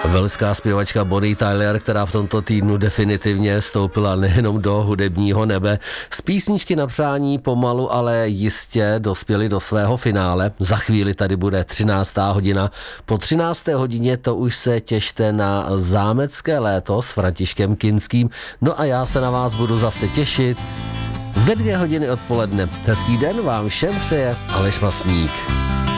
Velská zpěvačka Bonnie Tyler, která v tomto týdnu definitivně stoupila nejenom do hudebního nebe. Z písničky na přání pomalu, ale jistě dospěli do svého finále. Za chvíli tady bude 13. hodina. Po 13. hodině to už se těšte na zámecké léto s Františkem Kinským. No a já se na vás budu zase těšit ve 2 hodiny odpoledne. Hezký den vám všem přeje Aleš Masník.